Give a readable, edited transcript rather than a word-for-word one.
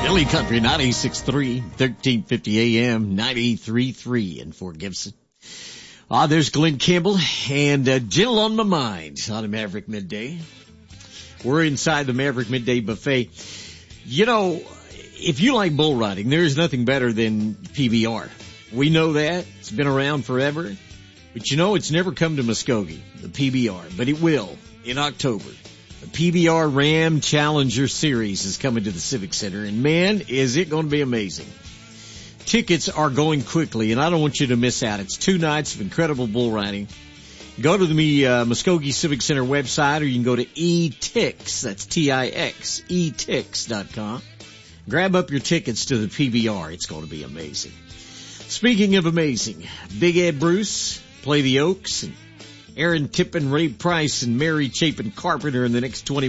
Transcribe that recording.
Philly Country 96.3, 1350 AM, 93.3 in Fort Gibson. There's Glenn Campbell and Jill on my mind on a Maverick Midday. We're inside the Maverick Midday Buffet. You know, if you like bull riding, there is nothing better than PBR. We know that. It's been around forever. But you know, it's never come to Muskogee, the PBR, but it will in October. The PBR Ram Challenger Series is coming to the Civic Center, and man, is it going to be amazing. Tickets are going quickly, and I don't want you to miss out. It's 2 nights of incredible bull riding. Go to the Muskogee Civic Center website, or you can go to eTix, that's T-I-X, etix.com. Grab up your tickets to the PBR. It's going to be amazing. Speaking of amazing, Big Ed Bruce, Play the Oaks, and Aaron Tippin, Ray Price, and Mary Chapin Carpenter in the next 20